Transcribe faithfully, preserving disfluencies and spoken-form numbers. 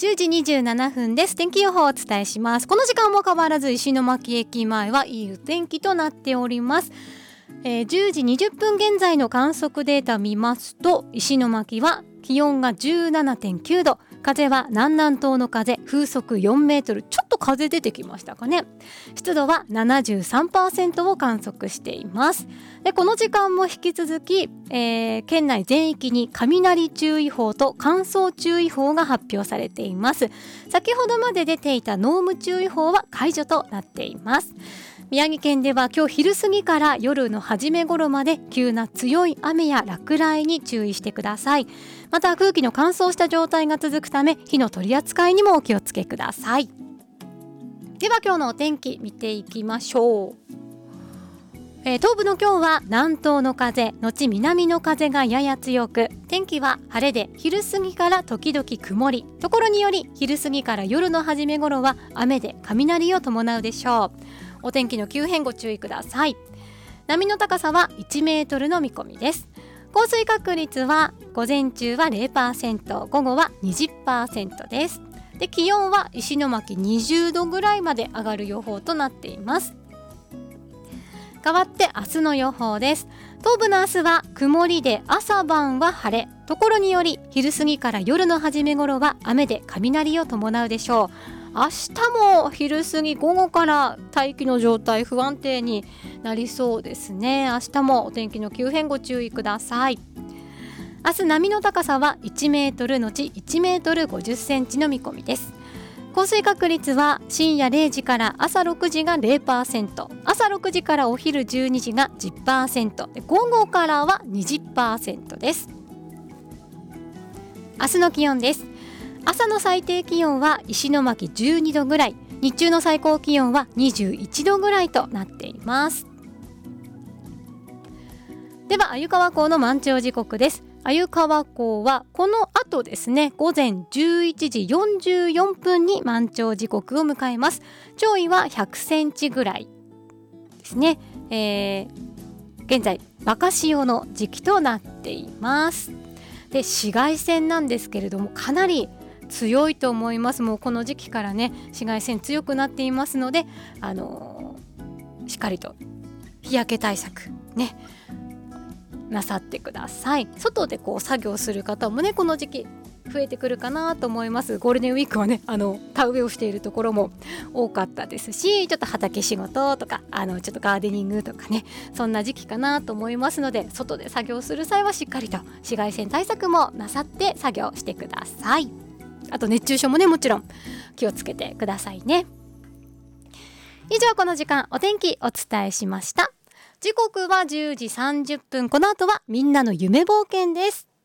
じゅうじにじゅうななふんです。天気予報をお伝えします。この時間も変わらず石巻駅前はいいお天気となっております。えー、じゅうじにじゅっぷん現在の観測データ見ますと、石巻は気温が じゅうななてんきゅうど、風は南南東の風、風速よんメートル、ちょっと風出てきましたかね。湿度は ななじゅうさんパーセント を観測しています。でこの時間も引き続き、えー、県内全域に雷注意報と乾燥注意報が発表されています。先ほどまで出ていた濃霧注意報は解除となっています。宮城県では今日昼過ぎから夜の初め頃まで急な強い雨や落雷に注意してください。また空気の乾燥した状態が続くため火の取り扱いにもお気をつけください。では今日のお天気見ていきましょう。えー、東部の今日は南東の風後南の風がやや強く、天気は晴れで昼過ぎから時々曇り、ところにより昼過ぎから夜の初め頃は雨で雷を伴うでしょう。お天気の急変ご注意ください。波の高さはいちメートルの見込みです。降水確率は午前中は ゼロパーセント、午後は にじゅっパーセント です。で気温は石巻にじゅうどぐらいまで上がる予報となっています。代わって明日の予報です。東部の明日は曇りで朝晩は晴れ、ところにより昼過ぎから夜の初め頃は雨で雷を伴うでしょう。明日も昼過ぎ午後から大気の状態不安定になりそうですね。明日もお天気の急変ご注意ください。明日波の高さはいちメートルのちいちメートルごじゅっセンチの見込みです。降水確率は深夜れいじから朝ろくじが ゼロパーセント、朝ろくじからお昼じゅうにじが じゅっパーセント、午後からは にじゅっパーセント です。明日の気温です。朝の最低気温は石巻じゅうにどぐらい、日中の最高気温はにじゅういちどぐらいとなっています。では鮎川港の満潮時刻です。鮎川港はこの後ですね、午前じゅういちじよんじゅうよんぷんに満潮時刻を迎えます。潮位はひゃくセンチぐらいですね。えー、現在若潮の時期となっています。で紫外線なんですけれどもかなり強いと思います。もうこの時期からね紫外線強くなっていますので、あのー、しっかりと日焼け対策ねなさってください。外でこう作業する方もねこの時期増えてくるかなと思います。ゴールデンウィークはねあの田植えをしているところも多かったですし、ちょっと畑仕事とかあのちょっとガーデニングとかねそんな時期かなと思いますので、外で作業する際はしっかりと紫外線対策もなさって作業してください。あと熱中症もねもちろん気をつけてくださいね。以上この時間お天気お伝えしました。時刻はじゅうじさんじゅっぷん、この後はみんなの夢冒険です。